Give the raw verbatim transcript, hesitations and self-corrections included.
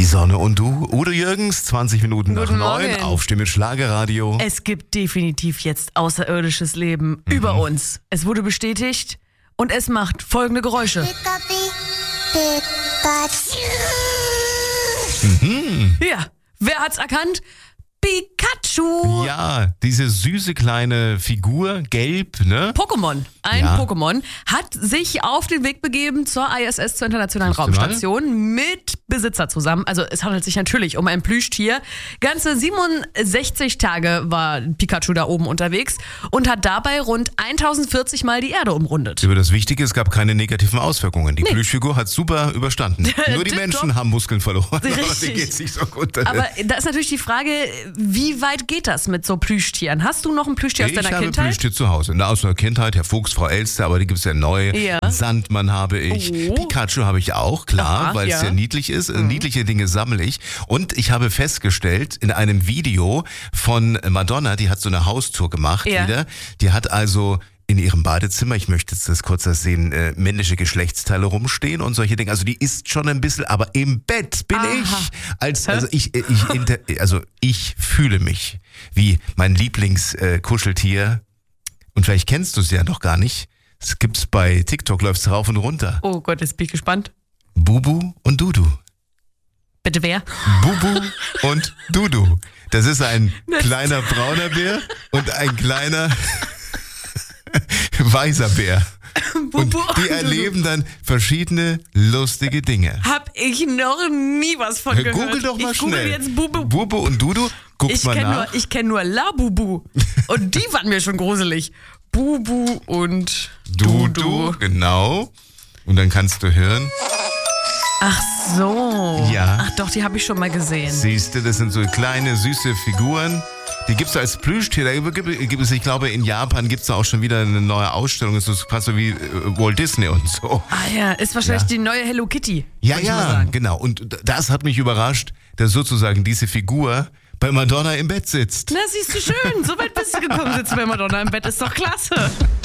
Sonne und du, Udo Jürgens, zwanzig Minuten nach Guten neun, Morgen. Aufstehen mit Schlagerradio. Es gibt definitiv jetzt außerirdisches Leben mhm. über uns. Es wurde bestätigt und es macht folgende Geräusche. Mhm. Ja, wer hat's erkannt? Pikachu! Ja, diese süße kleine Figur, gelb, ne? Pokémon, ein Ja. Pokémon, hat sich auf den Weg begeben zur I S S, zur Internationalen Siehst du mal? Raumstation, mit Besitzer zusammen. Also es handelt sich natürlich um ein Plüschtier. Ganze siebenundsechzig Tage war Pikachu da oben unterwegs und hat dabei rund tausendvierzig Mal die Erde umrundet. Über das Wichtige, es gab keine negativen Auswirkungen. Die Nee. Plüschfigur hat super überstanden. Nur die Tipptopp. Menschen haben Muskeln verloren, aber Richtig. denen geht's nicht so gut. Aber da ist natürlich die Frage, wie weit geht das mit so Plüschtieren? Hast du noch ein Plüschtier aus Ich deiner habe Kindheit? Plüschtier zu Hause. Na, aus meiner Kindheit, Herr Fuchs, Frau Elster, aber die gibt's ja neu. Ja. Sandmann habe ich. Oh. Pikachu habe ich auch, klar, Aha, weil es ja. sehr niedlich ist. Niedliche Dinge sammle ich. Und ich habe festgestellt, in einem Video von Madonna, die hat so eine Haustour gemacht Ja. wieder. Die hat also in ihrem Badezimmer, ich möchte jetzt das kurz sehen, äh, männliche Geschlechtsteile rumstehen und solche Dinge. Also die isst schon ein bisschen, aber im Bett bin Aha. ich. Als, also ich, äh, ich, inter, also ich fühle mich wie mein Lieblingskuscheltier. Und vielleicht kennst du es ja noch gar nicht. Es gibt's bei TikTok, läuft's rauf und runter. Oh Gott, jetzt bin ich gespannt. Bubu und Dudu. Bitte wer? Bubu und Dudu. Das ist ein kleiner brauner Bär und ein kleiner weißer Bär. Und Bubu die und erleben dann verschiedene lustige Dinge. Hab ich noch nie was von gehört. Google doch mal ich google schnell. jetzt Bubu. Bubu und Dudu. Guck Ich mal kenne nach. nur, ich kenn nur Labubu. Und die waren mir schon gruselig. Bubu und Dudu, Dudu. genau. Und dann kannst du hören. Ach so. Ja. Ach doch, die habe ich schon mal gesehen. Siehst du, das sind so kleine, süße Figuren. Die gibt es als Plüschtier. Da gibt gibt es, ich glaube, in Japan gibt es da auch schon wieder eine neue Ausstellung. Das ist fast so wie äh, Walt Disney und so. Ah ja, ist wahrscheinlich Ja. die neue Hello Kitty. Ja, wollte ich mal ja, sagen. genau. Und das hat mich überrascht, dass sozusagen diese Figur bei Madonna im Bett sitzt. Na, siehst du schön. So weit bist du gekommen, sitzen bei Madonna im Bett. Ist doch klasse.